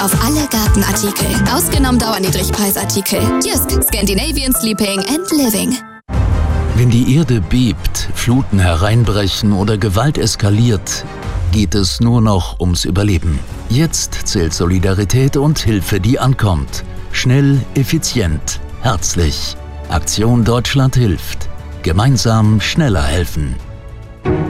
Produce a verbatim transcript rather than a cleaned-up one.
auf alle Gartenartikel. Ausgenommen Dauerniedrigpreisartikel. Jysk, Scandinavian Sleeping and Living. Wenn die Erde bebt, Fluten hereinbrechen oder Gewalt eskaliert, geht es nur noch ums Überleben. Jetzt zählt Solidarität und Hilfe, die ankommt. Schnell, effizient, herzlich. Aktion Deutschland hilft. Gemeinsam schneller helfen.